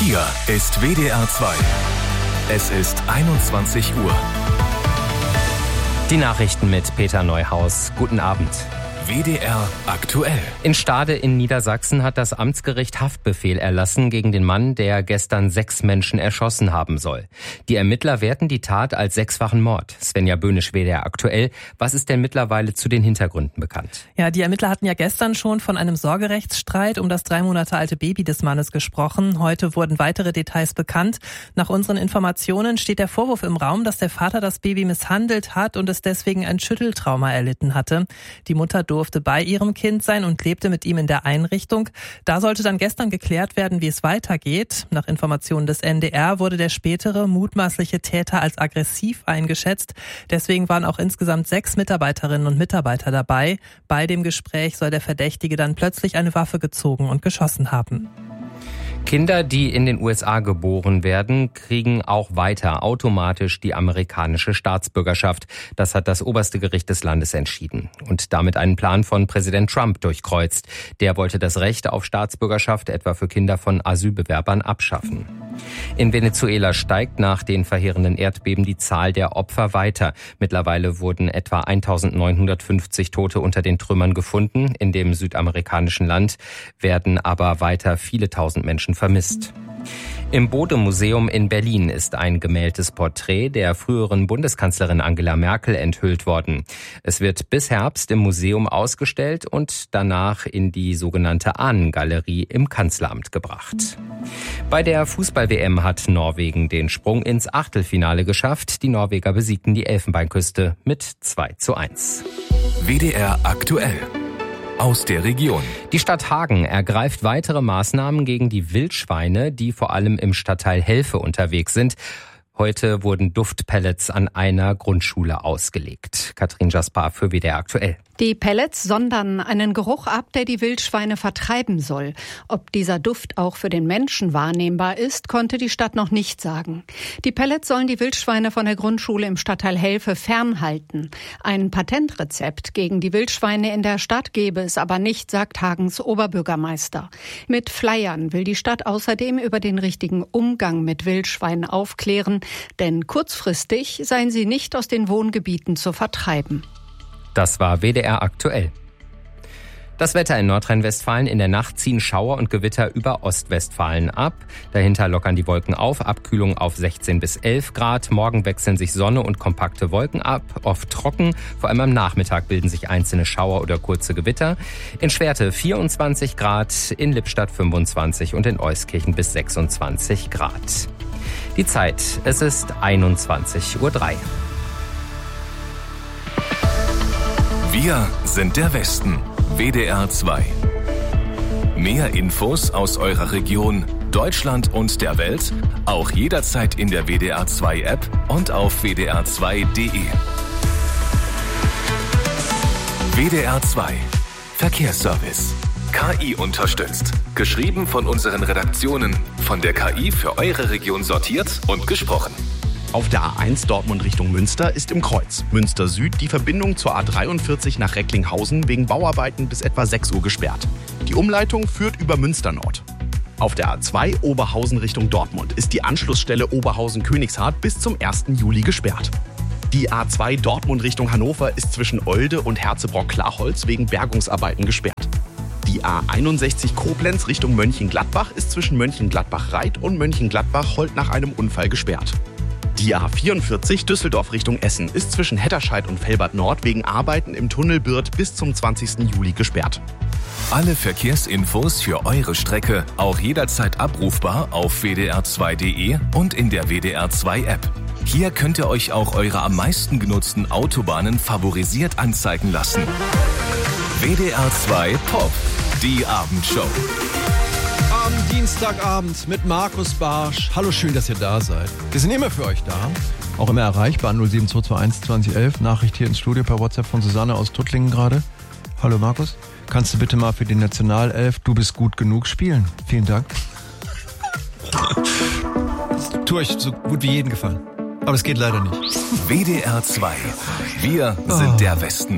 Hier ist WDR 2. Es ist 21 Uhr. Die Nachrichten mit Peter Neuhaus. Guten Abend. WDR aktuell. In Stade in Niedersachsen hat das Amtsgericht Haftbefehl erlassen gegen den Mann, der gestern 6 Menschen erschossen haben soll. Die Ermittler werten die Tat als 6-fachen Mord. Svenja Böhnisch, WDR aktuell. Was ist denn mittlerweile zu den Hintergründen bekannt? Ja, die Ermittler hatten ja gestern schon von einem Sorgerechtsstreit um das 3 Monate alte Baby des Mannes gesprochen. Heute wurden weitere Details bekannt. Nach unseren Informationen steht der Vorwurf im Raum, dass der Vater das Baby misshandelt hat und es deswegen ein Schütteltrauma erlitten hatte. Die Mutter durfte bei ihrem Kind sein und lebte mit ihm in der Einrichtung. Da sollte dann gestern geklärt werden, wie es weitergeht. Nach Informationen des NDR wurde der spätere mutmaßliche Täter als aggressiv eingeschätzt. Deswegen waren auch insgesamt 6 Mitarbeiterinnen und Mitarbeiter dabei. Bei dem Gespräch soll der Verdächtige dann plötzlich eine Waffe gezogen und geschossen haben. Kinder, die in den USA geboren werden, kriegen auch weiter automatisch die amerikanische Staatsbürgerschaft. Das hat das oberste Gericht des Landes entschieden und damit einen Plan von Präsident Trump durchkreuzt. Der wollte das Recht auf Staatsbürgerschaft etwa für Kinder von Asylbewerbern abschaffen. In Venezuela steigt nach den verheerenden Erdbeben die Zahl der Opfer weiter. Mittlerweile wurden etwa 1950 Tote unter den Trümmern gefunden. In dem südamerikanischen Land werden aber weiter viele tausend Menschen vermisst. Im Bode-Museum in Berlin ist ein gemaltes Porträt der früheren Bundeskanzlerin Angela Merkel enthüllt worden. Es wird bis Herbst im Museum ausgestellt und danach in die sogenannte Ahnengalerie im Kanzleramt gebracht. Bei der Fußball-WM hat Norwegen den Sprung ins Achtelfinale geschafft. Die Norweger besiegten die Elfenbeinküste mit 2:1. WDR aktuell. Aus der Region. Die Stadt Hagen ergreift weitere Maßnahmen gegen die Wildschweine, die vor allem im Stadtteil Helfe unterwegs sind. Heute wurden Duftpellets an einer Grundschule ausgelegt. Katrin Jaspar für WDR aktuell. Die Pellets sondern einen Geruch ab, der die Wildschweine vertreiben soll. Ob dieser Duft auch für den Menschen wahrnehmbar ist, konnte die Stadt noch nicht sagen. Die Pellets sollen die Wildschweine von der Grundschule im Stadtteil Helfe fernhalten. Ein Patentrezept gegen die Wildschweine in der Stadt gebe es aber nicht, sagt Hagens Oberbürgermeister. Mit Flyern will die Stadt außerdem über den richtigen Umgang mit Wildschweinen aufklären, denn kurzfristig seien sie nicht aus den Wohngebieten zu vertreiben. Das war WDR aktuell. Das Wetter in Nordrhein-Westfalen: In der Nacht ziehen Schauer und Gewitter über Ostwestfalen ab. Dahinter lockern die Wolken auf, Abkühlung auf 16 bis 11 Grad. Morgen wechseln sich Sonne und kompakte Wolken ab, oft trocken. Vor allem am Nachmittag bilden sich einzelne Schauer oder kurze Gewitter. In Schwerte 24 Grad, in Lippstadt 25 und in Euskirchen bis 26 Grad. Die Zeit, es ist 21:03 Uhr. Wir sind der Westen. WDR 2. Mehr Infos aus eurer Region, Deutschland und der Welt, auch jederzeit in der WDR 2 App und auf wdr2.de. WDR 2 Verkehrsservice. KI unterstützt. Geschrieben von unseren Redaktionen. Von der KI für eure Region sortiert und gesprochen. Auf der A1 Dortmund Richtung Münster ist im Kreuz Münster Süd die Verbindung zur A43 nach Recklinghausen wegen Bauarbeiten bis etwa 6 Uhr gesperrt. Die Umleitung führt über Münster Nord. Auf der A2 Oberhausen Richtung Dortmund ist die Anschlussstelle Oberhausen-Königshardt bis zum 1. Juli gesperrt. Die A2 Dortmund Richtung Hannover ist zwischen Oelde und Herzebrock-Klarholz wegen Bergungsarbeiten gesperrt. Die A61 Koblenz Richtung Mönchengladbach ist zwischen Mönchengladbach-Reit und Mönchengladbach-Holt nach einem Unfall gesperrt. Die A44 Düsseldorf Richtung Essen ist zwischen Hetterscheid und Velbert Nord wegen Arbeiten im Tunnel Birth bis zum 20. Juli gesperrt. Alle Verkehrsinfos für eure Strecke auch jederzeit abrufbar auf wdr2.de und in der WDR 2 App. Hier könnt ihr euch auch eure am meisten genutzten Autobahnen favorisiert anzeigen lassen. WDR 2 Pop, die Abendshow. Am Dienstagabend mit Markus Barsch. Hallo, schön, dass ihr da seid. Wir sind immer für euch da. Auch immer erreichbar an 07221 2011. Nachricht hier ins Studio per WhatsApp von Susanne aus Tuttlingen gerade. Hallo Markus, kannst du bitte mal für die Nationalelf "Du bist gut genug" spielen? Vielen Dank. Tue euch so gut wie jeden gefallen. Aber es geht leider nicht. WDR 2. Wir sind der Westen.